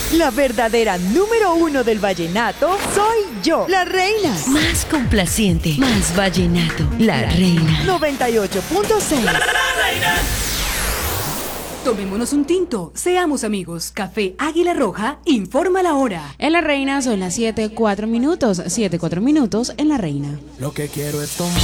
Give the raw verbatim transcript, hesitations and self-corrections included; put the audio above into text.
La verdadera número uno del vallenato soy yo, la reina. Más complaciente, más vallenato, la reina. noventa y ocho punto seis. Tomémonos un tinto, seamos amigos. Café Águila Roja informa la hora. En La Reina son las siete, cuatro minutos. siete, cuatro minutos en La Reina. Lo que quiero es tomar.